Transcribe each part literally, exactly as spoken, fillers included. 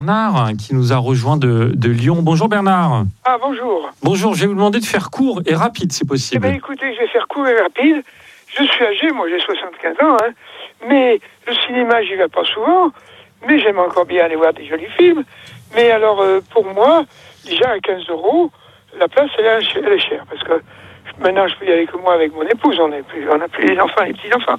Bernard qui nous a rejoint de, de Lyon. Bonjour Bernard. Ah bonjour. Bonjour, je vais vous demander de faire court et rapide si possible. Eh bien écoutez, je vais faire court et rapide. Je suis âgé, moi j'ai soixante-quinze ans, hein, mais le cinéma j'y vais pas souvent, mais j'aime encore bien aller voir des jolis films. Mais alors euh, pour moi, déjà à quinze euros, la place elle est, elle est chère, parce que maintenant je peux y aller que moi avec mon épouse, on n'a plus, on a plus les enfants, les petits-enfants.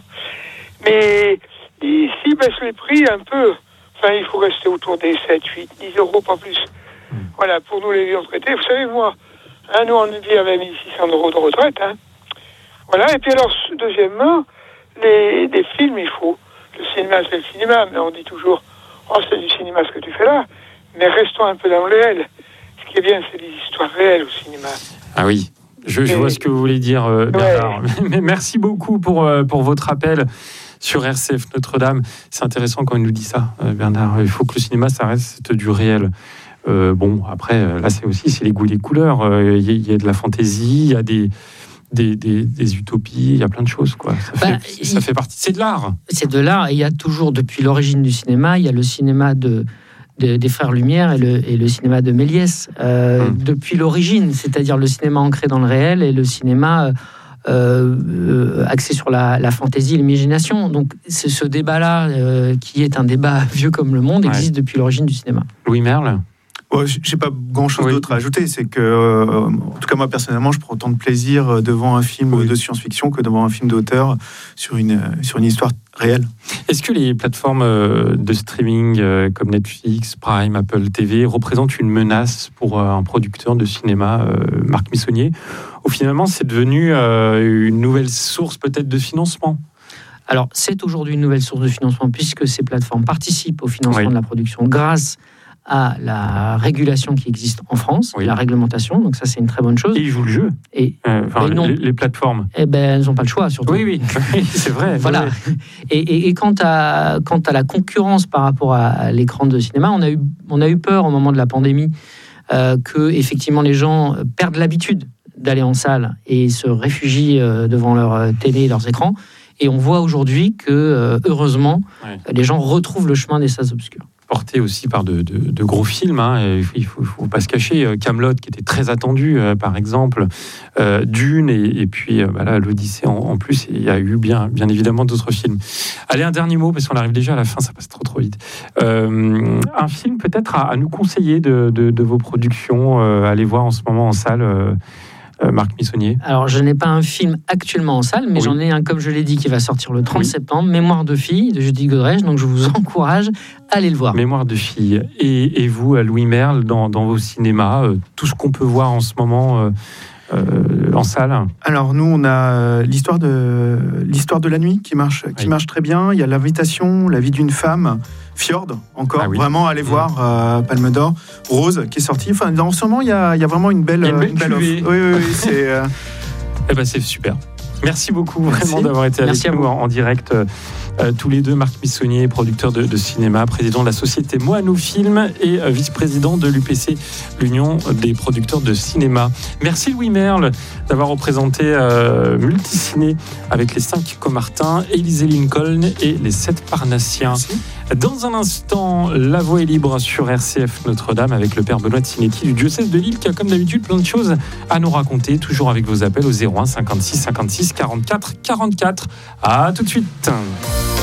Mais ici baisse les prix un peu. Enfin, il faut rester autour des sept, huit, dix euros, pas plus. Mmh. Voilà, pour nous les vieux retraités. Vous savez, moi, hein, nous on vit avec mille six cents euros de retraite. Hein. Voilà, et puis alors, deuxièmement, les, les films, il faut. Le cinéma, c'est le cinéma, mais on dit toujours, oh, c'est du cinéma ce que tu fais là. Mais restons un peu dans le réel. Ce qui est bien, c'est des histoires réelles au cinéma. Ah oui, je, je vois ce que vous voulez dire, euh, Bernard. Ouais. Mais merci beaucoup pour, euh, pour votre appel sur R C F Notre-Dame. C'est intéressant quand il nous dit ça, euh, Bernard. Il faut que le cinéma, ça reste du réel. Euh, bon, après, là, c'est aussi c'est les goûts et les couleurs. Il euh, y, y a de la fantaisie, il y a des, des, des, des utopies, il y a plein de choses. Quoi. Ça, bah, fait, il, ça fait partie. C'est de l'art. C'est de l'art. Et il y a toujours, depuis l'origine du cinéma, il y a le cinéma de, de, des Frères Lumière et le, et le cinéma de Méliès. Euh, hum. Depuis l'origine, c'est-à-dire le cinéma ancré dans le réel et le cinéma... Euh, euh, axé sur la, la fantaisie et l'imagination. Donc c'est ce débat-là, euh, qui est un débat vieux comme le monde, existe ouais. depuis l'origine du cinéma. Louis Merle. Ouais, je n'ai pas grand-chose oui. d'autre à ajouter. C'est que, euh, en tout cas moi personnellement, je prends autant de plaisir devant un film oui. de science-fiction que devant un film d'auteur sur une, sur une histoire réelle. Est-ce que les plateformes de streaming euh, comme Netflix, Prime, Apple T V représentent une menace pour euh, un producteur de cinéma, euh, Marc Missonnier, ou finalement c'est devenu euh, une nouvelle source peut-être de financement ? Alors c'est aujourd'hui une nouvelle source de financement puisque ces plateformes participent au financement oui. de la production grâce à la régulation qui existe en France, oui. la réglementation, donc ça c'est une très bonne chose. Et ils jouent le jeu. Et euh, enfin, non, les, les plateformes. Eh ben elles n'ont pas le choix surtout. Oui oui, c'est vrai. Voilà. C'est vrai. Et, et, et quant à quant à la concurrence par rapport à, à l'écran de cinéma, on a eu on a eu peur au moment de la pandémie euh, que effectivement les gens perdent l'habitude d'aller en salle et se réfugient euh, devant leur télé et leurs écrans. Et on voit aujourd'hui que euh, heureusement ouais. les gens retrouvent le chemin des salles obscures. Porté aussi par de, de, de gros films, hein. Il ne faut, faut pas se cacher. Kaamelott, qui était très attendu, euh, par exemple, euh, Dune, et, et puis euh, bah là, l'Odyssée en, en plus. Il y a eu bien, bien évidemment d'autres films. Allez, un dernier mot, parce qu'on arrive déjà à la fin, ça passe trop trop vite. Euh, un film peut-être à, à nous conseiller de, de, de vos productions, euh, à aller voir en ce moment en salle, euh, Marc Missonnier. Alors, je n'ai pas un film actuellement en salle, mais oui. j'en ai un, comme je l'ai dit, qui va sortir le trente oui. septembre, Mémoire de fille, de Judith Godrèche, donc je vous encourage à aller le voir. Mémoire de fille. Et, et vous, Louis Merle, dans, dans vos cinémas, euh, tout ce qu'on peut voir en ce moment euh, euh, en salle? Alors, nous, on a l'histoire de, l'histoire de la nuit qui marche, qui oui. marche très bien. Il y a L'Invitation, La vie d'une femme, Fjord, encore, ah oui. vraiment, allez mmh. voir, euh, Palme d'Or, Rose, qui est sorti. Enfin, en ce moment, il y a, il y a vraiment une belle, une belle, une belle offre. Oui, oui, oui, c'est... Euh... Eh ben, c'est super. Merci beaucoup, Merci. vraiment, d'avoir été Merci avec nous en, en direct. Euh, tous les deux, Marc Missonnier, producteur de, de cinéma, président de la société Moinou Film et euh, vice-président de l'U P C, l'Union des producteurs de cinéma. Merci Louis Merle d'avoir représenté euh, Multiciné avec les cinq Comartins, Élisée Lincoln et les sept Parnassiens. Merci. Dans un instant, La Voix est libre sur R C F Notre-Dame avec le père Benoît de Sinetti du diocèse de Lille qui a comme d'habitude plein de choses à nous raconter, toujours avec vos appels au zéro un cinquante-six cinquante-six quarante-quatre quarante-quatre. À tout de suite.